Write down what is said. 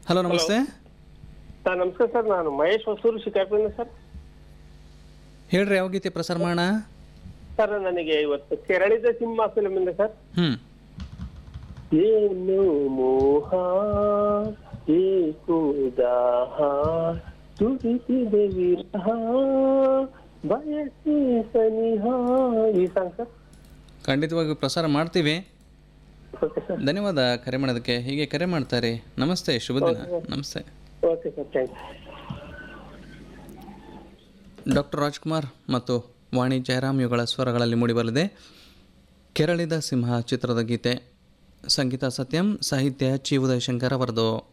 Hello, ನಮಸ್ತೆ. Sir ನಮಸ್ಕಾರ sir, ನಾನು ಮಹೇಶ್ ಹೊಸೂರು ಶಿಕಾರಿಪುರದಿಂದ ಸರ್. ಹೇಳ್ರಿ, ಯಾವ ಗೀತೆ ಪ್ರಸಾರ ಮಾಡೋಣ? ಸರ್ ನನಗೆ ಇವತ್ತು ಕೆರಳಿದ ಸಿಂಹ ಫಿಲ್ಮ್ ಇಂದ ಸರ್. ಏನು ಮೋಹ ಏಕೋ ದಾಹ ತುಡಿತಿದೆ ವಿರಹ ಬಯಸಿ ಸನಿಹ, ಈ ಸಾಂಗ್ ಸರ್. ಖಂಡಿತವಾಗಿ ಪ್ರಸಾರ ಮಾಡ್ತೀವಿ. Okay sir. ಧನ್ಯವಾದ ಕರೆ ಮಾಡೋದಕ್ಕೆ. ಹೀಗೆ ಕರೆ ಮಾಡ್ತಾರೆ. ನಮಸ್ತೆ, ಶುಭ ದಿನ. ನಮಸ್ತೆ. Okay sir, thank you. Doctor Rajkumar ಮತ್ತು ವಾಣಿ ಜಯರಾಮ್ ಇವುಗಳ ಸ್ವರಗಳಲ್ಲಿ ಮೂಡಿಬರಲಿದೆ ಕೆರಳಿದ ಸಿಂಹ ಚಿತ್ರದ ಗೀತೆ. ಸಂಗೀತ ಸತ್ಯಂ, ಸಾಹಿತ್ಯ ಚಿ ಉದಯಶಂಕರ್ ಅವರದು.